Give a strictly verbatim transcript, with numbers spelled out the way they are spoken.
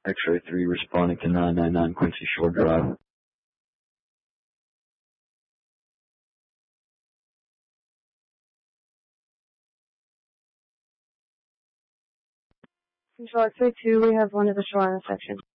X-ray three responding to nine nine nine Quincy Shore Drive. Control X-ray two, we have one of the shore intersection.